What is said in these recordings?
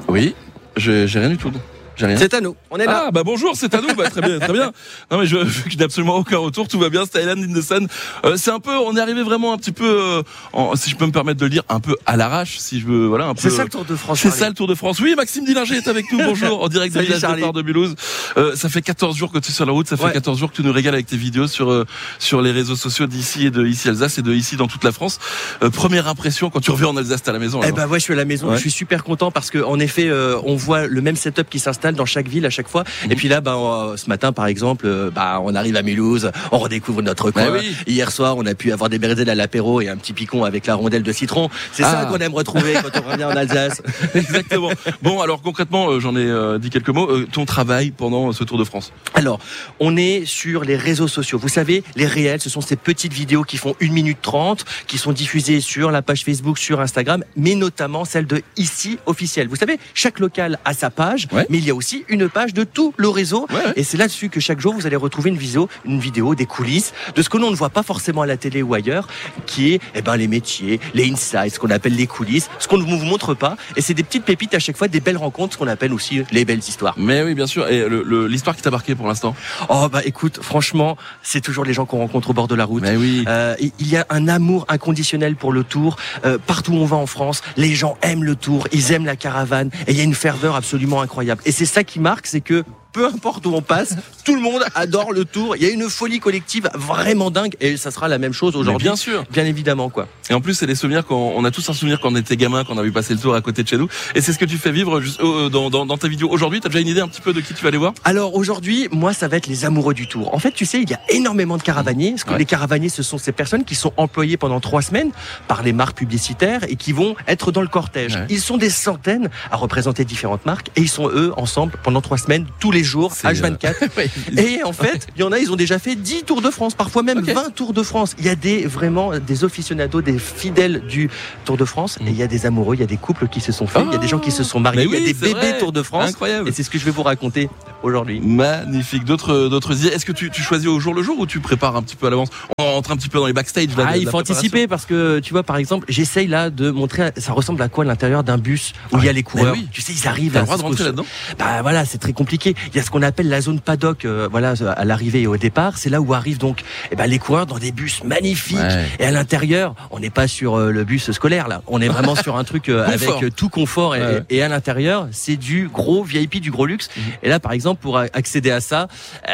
Oui, j'ai rien du tout. C'est à nous, on est là. Ah bah bonjour, c'est à nous, très bien, très bien. Non mais je n'ai absolument aucun retour, tout va bien, c'est Island in the Sun. C'est un peu, on est arrivé vraiment un petit peu, si je peux me permettre de le dire, un peu à l'arrache, si je veux, voilà, un peu. C'est ça le Tour de France. C'est ça le Tour de France. Oui, Maxime Dillinger est avec nous, bonjour, en direct de Village Départ de Mulhouse. Ça fait 14 jours que tu es sur la route, ça fait 14 jours que tu nous régales avec tes vidéos sur les réseaux sociaux d'ici et de ici Alsace et de ici dans toute la France. Première impression quand tu reviens en Alsace, t'es à la maison. Eh ben ouais, je suis à la maison, je suis super content parce que en effet, on voit le même setup qui s'installe dans chaque ville à chaque fois. Et puis là, ce matin, par exemple, on arrive à Mulhouse, on redécouvre notre coin. Oui. Hier soir, on a pu avoir des brézels à l'apéro et un petit picon avec la rondelle de citron. C'est ça qu'on aime retrouver quand on revient en Alsace. Exactement. Bon, alors concrètement, j'en ai dit quelques mots. Ton travail pendant ce Tour de France. Alors, on est sur les réseaux sociaux. Vous savez, les réels, ce sont ces petites vidéos qui font 1 minute 30, qui sont diffusées sur la page Facebook, sur Instagram, mais notamment celle de Ici officiel. Vous savez, chaque local a sa page, mais il y a aussi une page de tout le réseau. Et c'est là-dessus que chaque jour, vous allez retrouver une vidéo des coulisses, de ce que l'on ne voit pas forcément à la télé ou ailleurs, qui est les métiers, les insights, ce qu'on appelle les coulisses, ce qu'on ne vous montre pas. Et c'est des petites pépites à chaque fois, des belles rencontres, ce qu'on appelle aussi les belles histoires. Mais oui, bien sûr. Et l'histoire qui t'a marqué pour l'instant? Écoute, franchement, c'est toujours les gens qu'on rencontre au bord de la route. Mais oui. Il y a un amour inconditionnel pour le Tour. Partout où on va en France, les gens aiment le Tour, ils aiment la caravane, et il y a une ferveur absolument incroyable. Et c'est ça qui marque, c'est que peu importe où on passe, tout le monde adore le Tour. Il y a une folie collective vraiment dingue, et ça sera la même chose aujourd'hui. Bien sûr, bien évidemment, quoi. Et en plus, c'est des souvenirs on a tous un souvenir quand on était gamin, quand on a vu passer le Tour à côté de chez nous. Et c'est ce que tu fais vivre dans ta vidéo aujourd'hui. T'as déjà une idée un petit peu de qui tu vas aller voir? Alors aujourd'hui, moi, ça va être les amoureux du Tour. En fait, tu sais, il y a énormément de caravaniers. Parce que les caravaniers, ce sont ces personnes qui sont employées pendant 3 semaines par les marques publicitaires et qui vont être dans le cortège. Ils sont des centaines à représenter différentes marques, et ils sont eux ensemble pendant 3 semaines, tous les jours, H24. Et en fait, il y en a, ils ont déjà fait 10 Tours de France, parfois même 20 Tours de France. Il y a vraiment des aficionados, des fidèles du Tour de France, et il y a des amoureux, il y a des couples qui se sont faits, il y a des gens qui se sont mariés, il y a des bébés Tour de France. Incroyable. Et c'est ce que je vais vous raconter aujourd'hui. Magnifique. D'autres idées. Est-ce que tu choisis au jour le jour ou tu prépares un petit peu à l'avance? On rentre un petit peu dans les backstage. Il faut anticiper parce que tu vois, par exemple, j'essaye là de montrer, ça ressemble à quoi l'intérieur d'un bus où il y a les coureurs. Tu sais, ils arrivent. T'as le droit de rentrer là-dedans? Voilà, c'est très compliqué. Il y a ce qu'on appelle la zone paddock, à l'arrivée et au départ. C'est là où arrivent donc, les coureurs dans des bus magnifiques. Et à l'intérieur, on n'est pas sur le bus scolaire là. On est vraiment sur un truc avec tout confort et à l'intérieur, c'est du gros VIP, du gros luxe. Et là, par exemple, pour accéder à ça,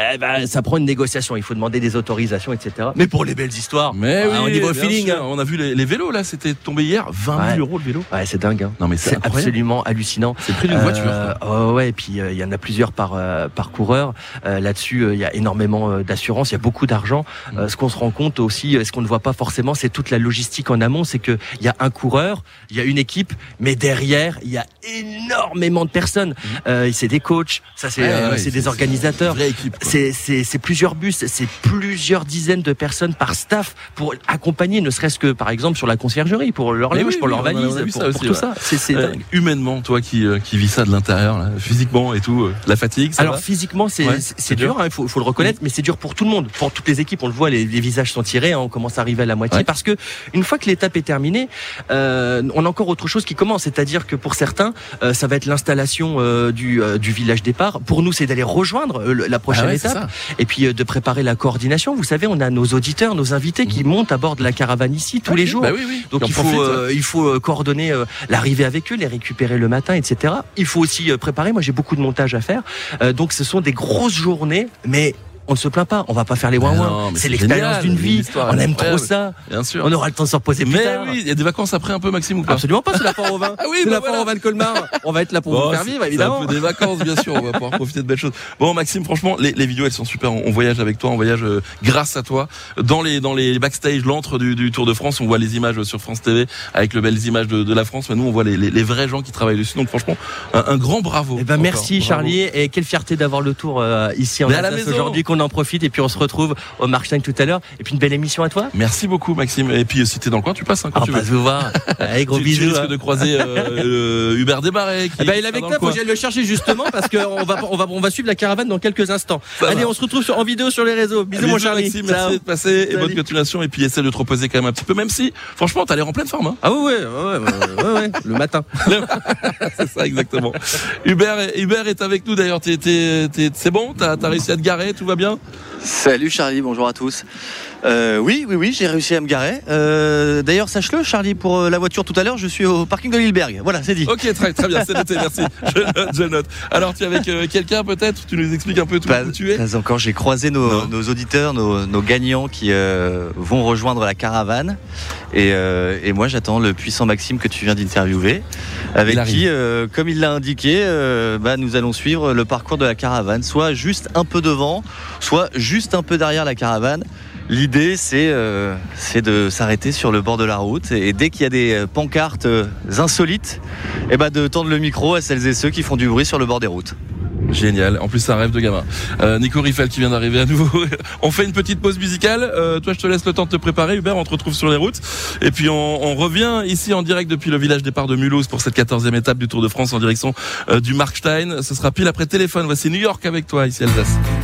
ça prend une négociation. Il faut demander des autorisations, etc. Mais pour les belles histoires, au niveau feeling, on a vu les vélos là, c'était tombé hier, 20 000 euros le vélo. Ouais, c'est dingue. Non mais c'est absolument hallucinant. C'est le prix d'une voiture. Et puis il y en a plusieurs par coureur. Là-dessus, il y a énormément d'assurance, il y a beaucoup d'argent. Ce qu'on se rend compte aussi, ce qu'on ne voit pas forcément, c'est toute la logistique en amont. C'est que il y a un coureur, il y a une équipe, mais derrière, il y a énormément de personnes. C'est des coachs, c'est des organisateurs. C'est plusieurs bus, c'est plusieurs dizaines de personnes par staff pour accompagner, ne serait-ce que par exemple sur la conciergerie, pour leur linge, pour leur valise, pour tout ça. C'est dingue. Humainement, toi qui vis ça de l'intérieur, là, physiquement et tout, la fatigue. Alors physiquement, c'est dur, il faut le reconnaître, mais c'est dur pour tout le monde, pour toutes les équipes. On le voit, les visages sont tirés, on commence à arriver à la moitié, parce que une fois que l'étape est terminée, on a encore autre chose qui commence, c'est-à-dire que pour certains, ça va être l'installation du village départ. Pour nous, c'est d'aller rejoindre la prochaine étape, et puis de préparer la coordination. Vous savez, on a nos auditeurs, nos invités qui montent à bord de la caravane ici tous les jours. Donc il faut coordonner l'arrivée avec eux, les récupérer le matin, etc. Il faut aussi préparer. Moi, j'ai beaucoup de montage à faire. Donc ce sont des grosses journées, mais on ne se plaint pas, on va pas faire les ouin-ouin. C'est l'expérience d'une vie. On aime trop ça. Bien sûr. On aura le temps de se reposer plus tard. Mais oui, il y a des vacances après un peu, Maxime, ou pas? Absolument pas, c'est la foire au vin. C'est la foire au vin de Colmar. On va être là pour vous faire vivre, évidemment. C'est un peu des vacances, bien sûr. On va pouvoir profiter de belles choses. Bon, Maxime, franchement, les vidéos, elles sont super. On voyage avec toi, on voyage grâce à toi. Dans les backstage, l'antre du Tour de France, on voit les images sur France TV avec les belles images de la France. Mais nous, on voit les vrais gens qui travaillent dessus. Donc, franchement, un grand bravo. Merci, Charlie. Et quelle fierté d'avoir le Tour ici en Alsace aujourd'hui. on en profite et puis on se retrouve au Markstein tout à l'heure. Et puis une belle émission à toi. Merci beaucoup Maxime. Et puis si t'es dans le coin, tu passes quand tu veux. On va se voir. Allez, gros bisous. Tu risques de croiser Hubert Desmarais. Il est avec toi, faut que j'aille le chercher justement parce qu'on va suivre la caravane dans quelques instants. Allez, on se retrouve en vidéo sur les réseaux. Bisous mon Charlie. Maxime, merci de passer et bonne continuation. Et puis essaie de te reposer quand même un petit peu, même si franchement t'as l'air en pleine forme. Ah ouais, le matin. C'est ça exactement. Hubert est avec nous d'ailleurs. C'est bon, t'as réussi à te garer, tout va bien? Salut Charlie, bonjour à tous. Oui, j'ai réussi à me garer. D'ailleurs, sache-le, Charlie, pour la voiture tout à l'heure, je suis au parking de Lilleberg. Voilà, c'est dit. Ok, très bien, c'est noté, merci. Je note. Alors, tu es avec quelqu'un peut-être? Tu nous expliques un peu où tu es? Pas encore, j'ai croisé nos auditeurs, nos gagnants qui vont rejoindre la caravane. Et moi, j'attends le puissant Maxime que tu viens d'interviewer, avec qui, comme il l'a indiqué, nous allons suivre le parcours de la caravane, soit juste un peu devant, soit juste un peu derrière la caravane. L'idée, c'est de s'arrêter sur le bord de la route et dès qu'il y a des pancartes insolites, de tendre le micro à celles et ceux qui font du bruit sur le bord des routes. Génial, en plus c'est un rêve de gamin. Nico Riffel qui vient d'arriver à nouveau. On fait une petite pause musicale. Toi je te laisse le temps de te préparer Hubert, on te retrouve sur les routes. Et puis on revient ici en direct depuis le village départ de Mulhouse pour cette 14e étape du Tour de France en direction du Markstein. Ce sera pile après téléphone. Voici New York avec toi ici Alsace.